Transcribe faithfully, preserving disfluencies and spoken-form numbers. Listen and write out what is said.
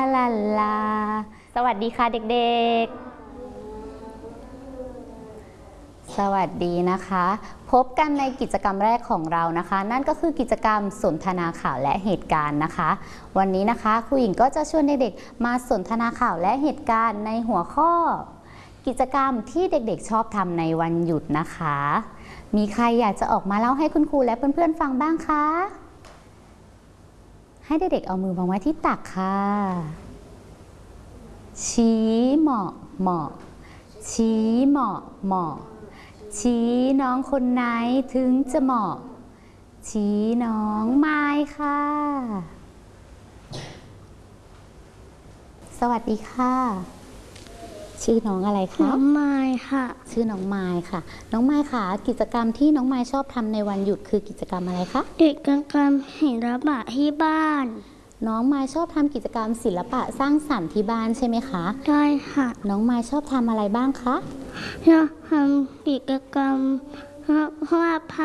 ลาลาสวัสดีค่ะเด็กๆสวัสดีนะคะพบกันในกิจกรรมแรกของเรานะคะนั่นก็คือกิจกรรมสนทนาข่าวและเหตุการณ์นะคะวันนี้นะคะครูหญิงก็จะชวนเด็กๆมาสนทนาข่าวและเหตุการณ์ในหัวข้อกิจกรรมที่เด็กๆชอบทำในวันหยุดนะคะมีใครอยากจะออกมาเล่าให้คุณครูและเพื่อนๆฟังบ้างคะให้เด็กๆเอามือวางไว้ที่ตักค่ะชี้เหมาะเหมาะชี้เหมาะเหมาะชี้น้องคนไหนถึงจะเหมาะชี้น้องไม้ค่ะสวัสดีค่ะชื่อน้องอะไรคะน้องไม้ค่ะชื่อน้องไม้ค่ะน้องไม้ค่ะกิจกรรมที่น้องไม้ชอบทำในวันหยุดคือกิจกรรมอะไรคะกิจกรรมศิลปะที่บ้านน้องไม้ชอบทำกิจกรรมศิลปะสร้างสรรค์ที่บ้านใช่ไหมคะใช่ค่ะน้องไม้ชอบทำอะไรบ้างคะชอบทำกิจกรรมวาดภาพ